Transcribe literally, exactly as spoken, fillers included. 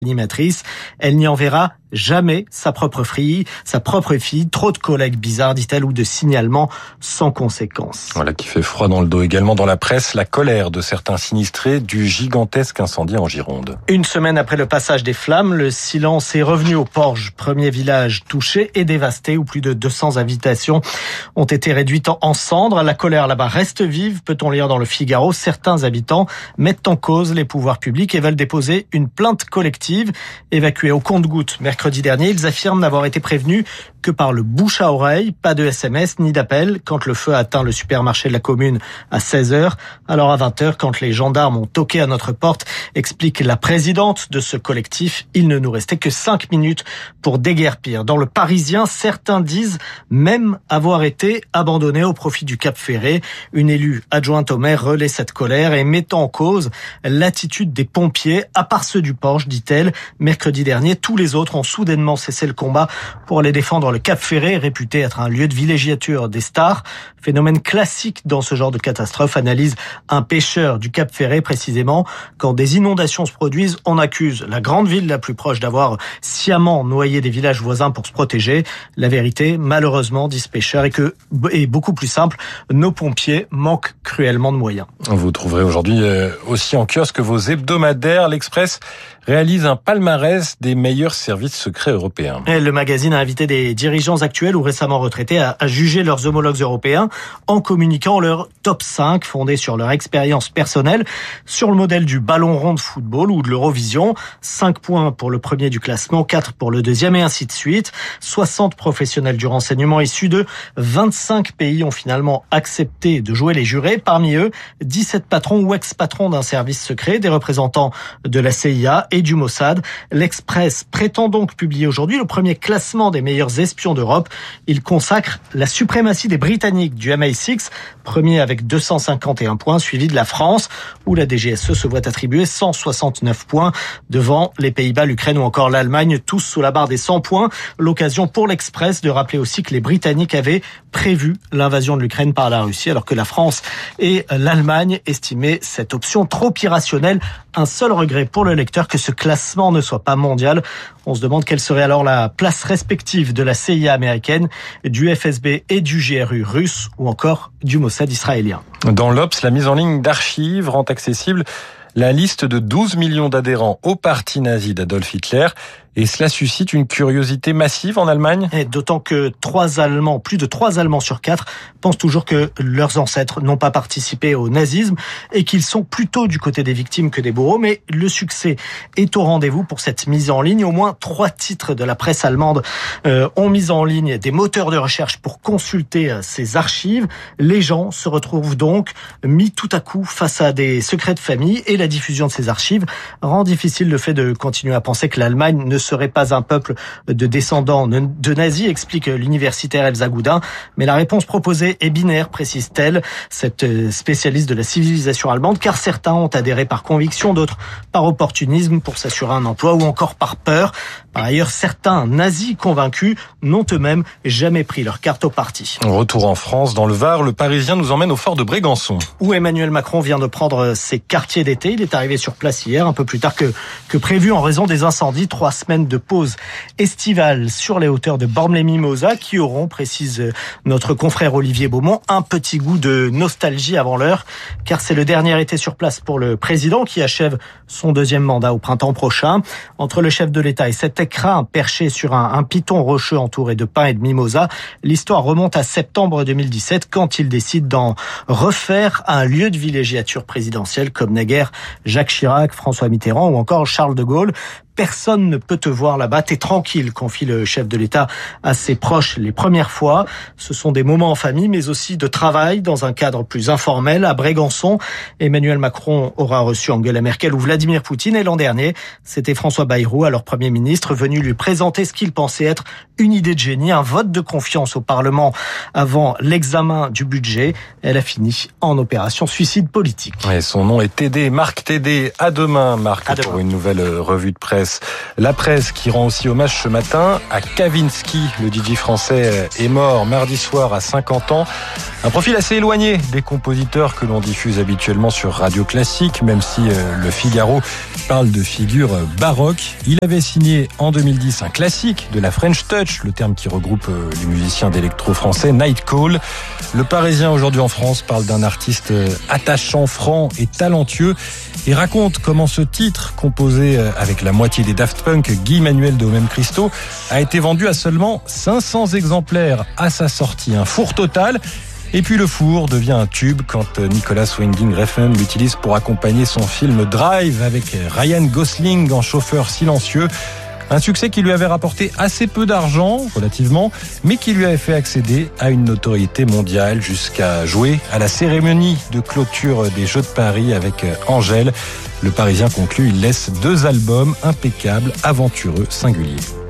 Animatrice, elle n'y enverra jamais sa propre fille, sa propre fille. Trop de collègues bizarres, dit-elle, ou de signalements sans conséquence. Voilà qui fait froid dans le dos. Également dans la presse, la colère de certains sinistrés du gigantesque incendie en Gironde. Une semaine après le passage des flammes, le silence est revenu au Porge, premier village touché et dévasté, où plus de deux cents habitations ont été réduites en cendres. La colère là-bas reste vive, peut-on lire dans le Figaro. Certains habitants mettent en cause les pouvoirs publics et veulent déposer une plainte collective. Évacués au compte-gouttes mercredi dernier, ils affirment n'avoir été prévenus que par le bouche à oreille, pas de S M S ni d'appel quand le feu a atteint le supermarché de la commune à seize heures. Alors à vingt heures, quand les gendarmes ont toqué à notre porte, explique la présidente de ce collectif, il ne nous restait que cinq minutes pour déguerpir. Dans le Parisien, certains disent même avoir été abandonnés au profit du Cap Ferré. Une élue adjointe au maire relaie cette colère et mettant en cause l'attitude des pompiers, à part ceux du Porge, dit-elle. Mercredi dernier, tous les autres ont soudainement cessé le combat pour aller défendre le Cap Ferré, réputé être un lieu de villégiature des stars. Phénomène classique dans ce genre de catastrophe, analyse un pêcheur du Cap Ferré précisément. Quand des inondations se produisent, on accuse la grande ville la plus proche d'avoir sciemment noyé des villages voisins pour se protéger. La vérité, malheureusement, dit ce pêcheur, est que est beaucoup plus simple. Nos pompiers manquent cruellement de moyens. Vous trouverez aujourd'hui aussi en kiosque vos hebdomadaires. L'Express réalise un palmarès des meilleurs services secrets européens. Et le magazine a invité des dirigeants actuels ou récemment retraités à, à juger leurs homologues européens en communiquant leur top cinq fondé sur leur expérience personnelle, sur le modèle du ballon rond de football ou de l'Eurovision. cinq points pour le premier du classement, quatre pour le deuxième et ainsi de suite. soixante professionnels du renseignement issus de vingt-cinq pays ont finalement accepté de jouer les jurés. Parmi eux, dix-sept patrons ou ex-patrons d'un service secret, des représentants de la C I A et du Mossad. L'Express prétend donc publier aujourd'hui le premier classement des meilleurs espions d'Europe. Il consacre la suprématie des Britanniques du M I six, premier avec deux cent cinquante et un points, suivi de la France, où la D G S E se voit attribuer cent soixante-neuf points, devant les Pays-Bas, l'Ukraine ou encore l'Allemagne, tous sous la barre des cent points. L'occasion pour l'Express de rappeler aussi que les Britanniques avaient prévu l'invasion de l'Ukraine par la Russie, alors que la France et l'Allemagne estimaient cette option trop irrationnelle. Un seul regret pour le lecteur, que ce classement ne soit pas mondial. On se demande quelle serait alors la place respective de la C I A américaine, du F S B et du G R U russe, ou encore du Mossad israélien. Dans l'Obs, la mise en ligne d'archives rend accessible la liste de douze millions d'adhérents au parti nazi d'Adolf Hitler. Et cela suscite une curiosité massive en Allemagne. Et d'autant que trois Allemands, plus de trois Allemands sur quatre, pensent toujours que leurs ancêtres n'ont pas participé au nazisme et qu'ils sont plutôt du côté des victimes que des bourreaux. Mais le succès est au rendez-vous pour cette mise en ligne. Au moins trois titres de la presse allemande euh, ont mis en ligne des moteurs de recherche pour consulter euh, ces archives. Les gens se retrouvent donc mis tout à coup face à des secrets de famille, et la diffusion de ces archives rend difficile le fait de continuer à penser que l'Allemagne ne serait pas un peuple de descendants de nazis, explique l'universitaire Elsa Goudin. Mais la réponse proposée est binaire, précise-t-elle, cette spécialiste de la civilisation allemande, car certains ont adhéré par conviction, d'autres par opportunisme pour s'assurer un emploi ou encore par peur. Par ailleurs, certains nazis convaincus n'ont eux-mêmes jamais pris leur carte au parti. Retour en France, dans le Var, le Parisien nous emmène au fort de Brégançon, où Emmanuel Macron vient de prendre ses quartiers d'été. Il est arrivé sur place hier, un peu plus tard que, que prévu en raison des incendies. Trois semaines de pause estivale sur les hauteurs de Bormes-les-Mimosas qui auront, précise notre confrère Olivier Beaumont, un petit goût de nostalgie avant l'heure, car c'est le dernier été sur place pour le président qui achève son deuxième mandat au printemps prochain. Entre le chef de l'État et cet écrin perché sur un, un piton rocheux entouré de pins et de mimosas, l'histoire remonte à septembre deux mille dix-sept quand il décide d'en refaire un lieu de villégiature présidentielle comme naguère Jacques Chirac, François Mitterrand ou encore Charles de Gaulle. Personne ne peut te voir là-bas, t'es tranquille, confie le chef de l'État à ses proches les premières fois. Ce sont des moments en famille, mais aussi de travail dans un cadre plus informel. À Brégançon, Emmanuel Macron aura reçu Angela Merkel ou Vladimir Poutine, et l'an dernier, c'était François Bayrou, alors Premier ministre, venu lui présenter ce qu'il pensait être une idée de génie, un vote de confiance au Parlement avant l'examen du budget. Elle a fini en opération suicide politique. Et son nom est T D, Marc T D. À demain, Marc, à demain. Pour une nouvelle revue de presse. Vegas. La presse qui rend aussi hommage ce matin à Kavinsky. Le D J français est mort mardi soir à cinquante ans. Un profil assez éloigné des compositeurs que l'on diffuse habituellement sur Radio Classique, même si le Figaro parle de figure baroque. Il avait signé en deux mille dix un classique de la French Touch, le terme qui regroupe les musiciens d'électro français, Night Call. Le Parisien aujourd'hui en France parle d'un artiste attachant, franc et talentueux et raconte comment ce titre, composé avec la moitié des Daft Punk, Guy Manuel de Homem Christo, a été vendu à seulement cinq cents exemplaires à sa sortie. Un four total. Et puis le four devient un tube quand Nicolas Winding Refn l'utilise pour accompagner son film Drive avec Ryan Gosling en chauffeur silencieux. Un succès qui lui avait rapporté assez peu d'argent, relativement, mais qui lui avait fait accéder à une notoriété mondiale jusqu'à jouer à la cérémonie de clôture des Jeux de Paris avec Angèle. Le Parisien conclut, il laisse deux albums impeccables, aventureux, singuliers.